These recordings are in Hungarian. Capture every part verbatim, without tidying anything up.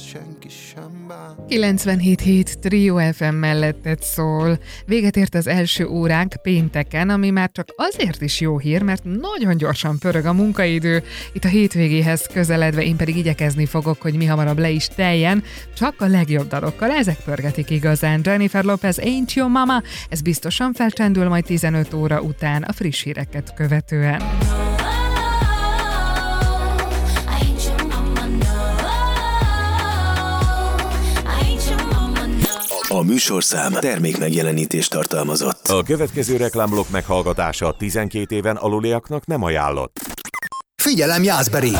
senki sem bán. kilencvenhét hét Trio ef em melletted szól. Véget ért az első óránk pénteken, ami már csak azért is jó hír, mert nagyon gyorsan pörög a munkaidő. Itt a hétvégéhez közeledve én pedig igyekezni fogok, hogy mi hamarabb le is teljen. Csak a legjobb dalokkal, ezek pörgetik igazán. Jennifer Lopez, Ain't Your Mama, ez biztosan felcsendül majd tizenöt óra után a friss híreket követően. A műsorszám termékmegjelenítést tartalmazott. A következő reklámblokk meghallgatása tizenkét éven aluliaknak nem ajánlott. Figyelem, Jászberi!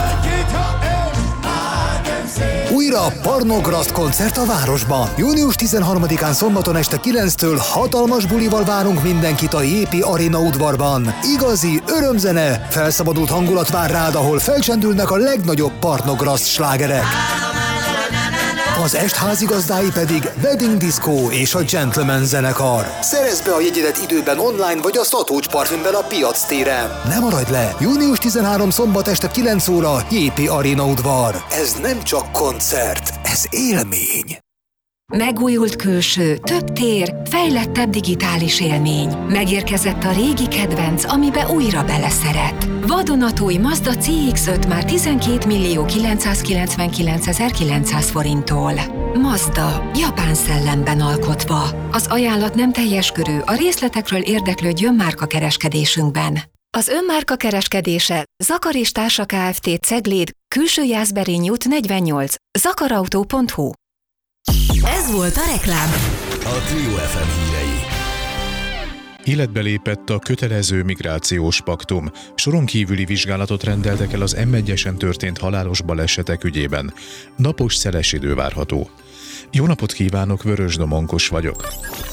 Újra Pornograszt koncert a városban. június tizenharmadikán szombaton este kilenctől hatalmas bulival várunk mindenkit a jé pé Arena udvarban. Igazi örömzene, felszabadult hangulat vár rád, ahol felcsendülnek a legnagyobb Pornograszt slágerek. Az est házigazdái pedig Wedding Disco és a Gentleman zenekar. Szerezd be a jegyedet időben online vagy a Szatócs Parfümben a Piac téren. Ne maradj le! június tizenharmadika szombat este kilenc óra jé pé Arena udvar. Ez nem csak koncert, ez élmény. Megújult külső, több tér, fejlettebb digitális élmény. Megérkezett a régi kedvenc, amibe újra beleszeret. Vadonatúj Mazda cé iksz öt már tizenkét millió kilencszázkilencvenkilencezer-kilencszáz forinttól. Mazda, japán szellemben alkotva. Az ajánlat nem teljes körű, a részletekről érdeklődjön márkakereskedésünkben. Az önmárka kereskedése Zakar és Társa Kft. Cegléd, Külső Jászberény út negyvennyolc, zakarautó pont hu. Ez volt a reklám. A Trio ef em hírei. Életbe lépett a kötelező migrációs paktum. Soron kívüli vizsgálatot rendeltek el az em egyesen történt halálos balesetek ügyében. Napos, szeles idő várható. Jó napot kívánok, Vörös Domonkos vagyok.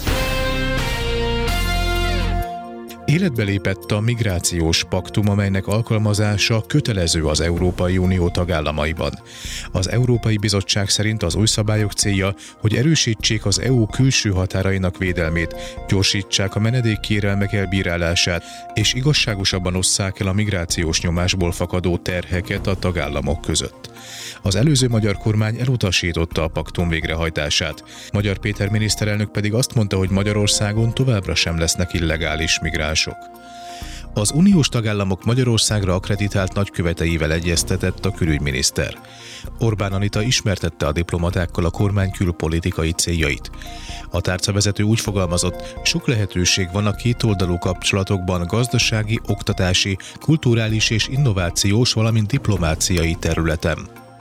Életbe lépett a migrációs paktum, amelynek alkalmazása kötelező az Európai Unió tagállamaiban. Az Európai Bizottság szerint az új szabályok célja, hogy erősítsék az é u külső határainak védelmét, gyorsítsák a menedékkérelmek elbírálását, és igazságosabban osszák el a migrációs nyomásból fakadó terheket a tagállamok között. Az előző magyar kormány elutasította a paktum végrehajtását. Magyar Péter miniszterelnök pedig azt mondta, hogy Magyarországon továbbra sem lesznek illegális migránsok. Az uniós tagállamok Magyarországra akkreditált nagyköveteivel egyeztetett a külügyminiszter. Orbán Anita ismertette a diplomatákkal a kormány külpolitikai céljait. A tárcavezető úgy fogalmazott, sok lehetőség van a kétoldalú kapcsolatokban gazdasági, oktatási, kulturális és innovációs, valamint diplomáciai területen.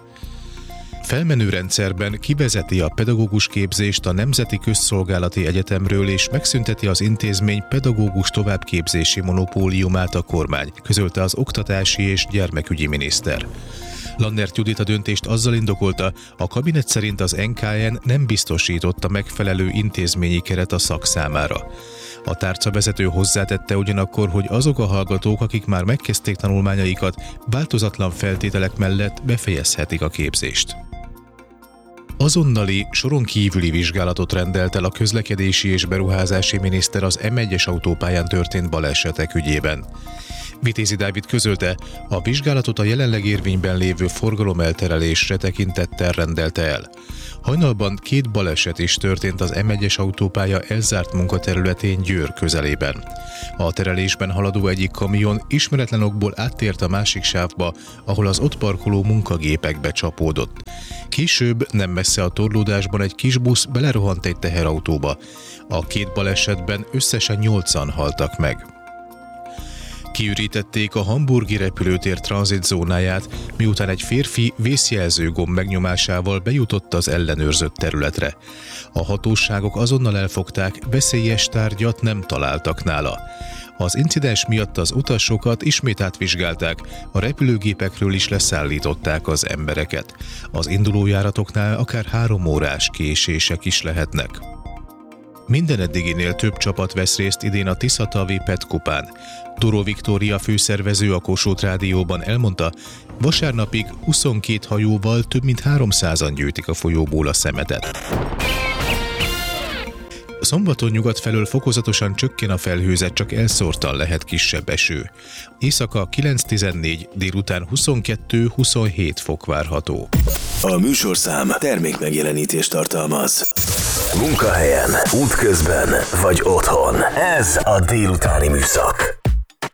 Felmenő rendszerben kivezeti a pedagógus képzést a Nemzeti Közszolgálati Egyetemről és megszünteti az intézmény pedagógus továbbképzési monopóliumát a kormány, közölte az oktatási és gyermekügyi miniszter. Lannert Judit a döntést azzal indokolta, a kabinet szerint az en ká en nem biztosította megfelelő intézményi keret a szak számára. A tárcavezető hozzátette ugyanakkor, hogy azok a hallgatók, akik már megkezdték tanulmányaikat, változatlan feltételek mellett befejezhetik a képzést. Azonnali, soron kívüli vizsgálatot rendelt el a közlekedési és beruházási miniszter az em egyes autópályán történt balesetek ügyében. Vitézi Dávid közölte, a vizsgálatot a jelenleg érvényben lévő forgalomelterelésre tekintettel rendelte el. Hajnalban két baleset is történt az em egyes autópálya elzárt munkaterületén Győr közelében. A terelésben haladó egyik kamion ismeretlen okból áttért a másik sávba, ahol az ott parkoló munkagépekbe csapódott. Később, nem messze a torlódásban egy kis busz belerohant egy teherautóba. A két balesetben összesen nyolcan haltak meg. Kiürítették a hamburgi repülőtér tranzitzónáját, miután egy férfi vészjelző gomb megnyomásával bejutott az ellenőrzött területre. A hatóságok azonnal elfogták, veszélyes tárgyat nem találtak nála. Az incidens miatt az utasokat ismét átvizsgálták, a repülőgépekről is leszállították az embereket. Az indulójáratoknál akár három órás késések is lehetnek. Minden eddiginél több csapat vesz részt idén a Tiszatavi Pet Kupán. Turó Viktória főszervező a Kossuth Rádióban elmondta, vasárnapig huszonkét hajóval több mint háromszázan gyűjtik a folyóból a szemetet. Szombaton nyugat felől fokozatosan csökken a felhőzet, csak elszórtan lehet kisebb eső. Éjszaka kilenc tizennégy, délután huszonkettő-huszonhét fok várható. A műsorszám termék megjelenítést tartalmaz. Munkahelyen, útközben vagy otthon. Ez a délutáni műszak.